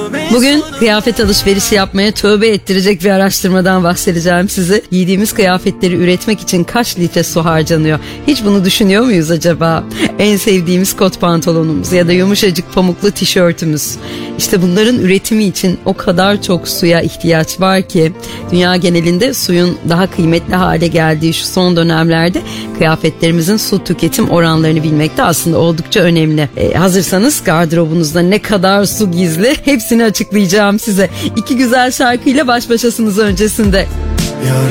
Bugün kıyafet alışverişi yapmaya tövbe ettirecek bir araştırmadan bahsedeceğim size. Giydiğimiz kıyafetleri üretmek için kaç litre su harcanıyor? Hiç bunu düşünüyor muyuz acaba? En sevdiğimiz kot pantolonumuz ya da yumuşacık pamuklu tişörtümüz. İşte bunların üretimi için o kadar çok suya ihtiyaç var ki dünya genelinde suyun daha kıymetli hale geldiği şu son dönemlerde kıyafetlerimizin su tüketim oranlarını bilmek de aslında oldukça önemli. Hazırsanız gardırobunuzda ne kadar su gizli hepsini açıklayacağım size. İki güzel şarkıyla baş başasınız öncesinde. Yar